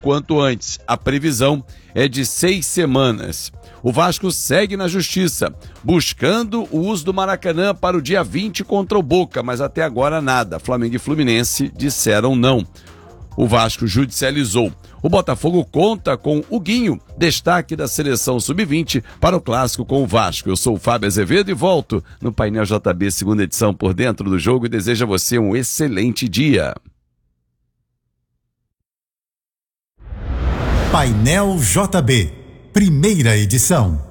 quanto antes. A previsão é de 6 semanas. O Vasco segue na justiça, buscando o uso do Maracanã para o dia 20 contra o Boca, mas até agora nada. Flamengo e Fluminense disseram não. O Vasco judicializou. O Botafogo conta com o Guinho, destaque da seleção sub-20 para o clássico com o Vasco. Eu sou o Fábio Azevedo e volto no Painel JB, segunda edição, por dentro do jogo, e desejo a você um excelente dia. Painel JB, primeira edição.